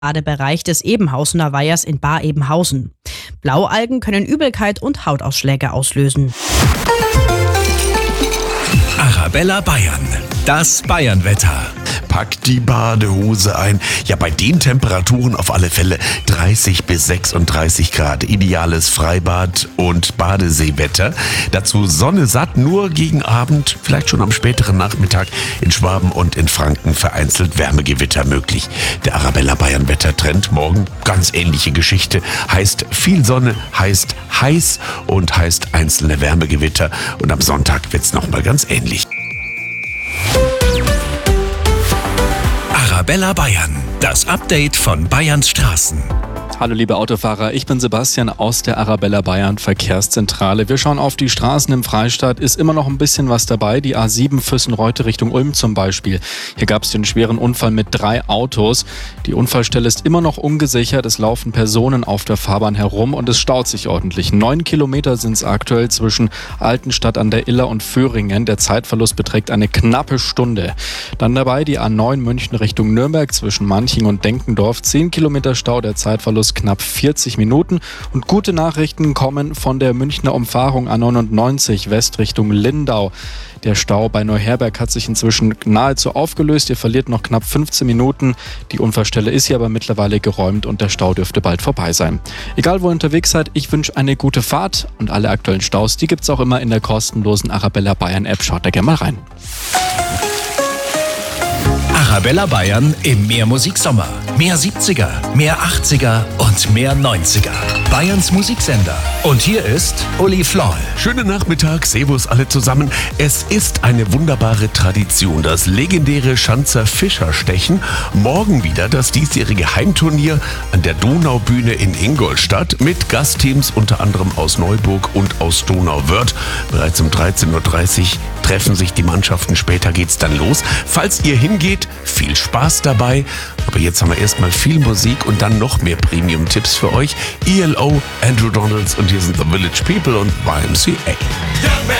Badebereich des Ebenhausener Weihers in Bar-Ebenhausen. Blaualgen können Übelkeit und Hautausschläge auslösen. Arabella Bayern, das Bayernwetter. Packt die Badehose ein. Ja, bei den Temperaturen auf alle Fälle 30 bis 36 Grad. Ideales Freibad- und Badeseewetter. Dazu Sonne satt, nur gegen Abend, vielleicht schon am späteren Nachmittag in Schwaben und in Franken vereinzelt Wärmegewitter möglich. Der Arabella Bayern Wettertrend morgen ganz ähnliche Geschichte. Heißt viel Sonne, heißt heiß und heißt einzelne Wärmegewitter. Und am Sonntag wird's nochmal ganz ähnlich. Arabella Bayern, das Update von Bayerns Straßen. Hallo liebe Autofahrer, ich bin Sebastian aus der Arabella Bayern Verkehrszentrale. Wir schauen auf die Straßen im Freistaat. Ist immer noch ein bisschen was dabei. Die A7 Füssen-Reute Richtung Ulm zum Beispiel. Hier gab es den schweren Unfall mit 3 Autos. Die Unfallstelle ist immer noch ungesichert. Es laufen Personen auf der Fahrbahn herum und es staut sich ordentlich. 9 Kilometer sind es aktuell zwischen Altenstadt an der Iller und Föhringen. Der Zeitverlust beträgt eine knappe Stunde. Dann dabei die A9 München Richtung Nürnberg zwischen Manching und Denkendorf. 10 Kilometer Stau, der Zeitverlust knapp 40 Minuten. Und gute Nachrichten kommen von der Münchner Umfahrung A99 West Richtung Lindau. Der Stau bei Neuherberg hat sich inzwischen nahezu aufgelöst. Ihr verliert noch knapp 15 Minuten. Die Unfallstelle ist hier aber mittlerweile geräumt und der Stau dürfte bald vorbei sein. Egal wo ihr unterwegs seid, ich wünsche eine gute Fahrt und alle aktuellen Staus, die gibt es auch immer in der kostenlosen Arabella Bayern App. Schaut da gerne mal rein. Arabella Bayern im Mehrmusiksommer. Mehr 70er, mehr 80er und mehr 90er. Bayerns Musiksender. Und hier ist Uli Floll. Schönen Nachmittag, servus alle zusammen. Es ist eine wunderbare Tradition, das legendäre Schanzer Fischerstechen. Morgen wieder das diesjährige Heimturnier an der Donaubühne in Ingolstadt mit Gastteams unter anderem aus Neuburg und aus Donauwörth. Bereits um 13.30 Uhr treffen sich die Mannschaften, später geht's dann los. Falls ihr hingeht, viel Spaß dabei. Aber jetzt haben wir erstmal viel Musik und dann noch mehr Premium-Tipps für euch. ELO, Andrew Donalds und hier sind The Village People und YMCA.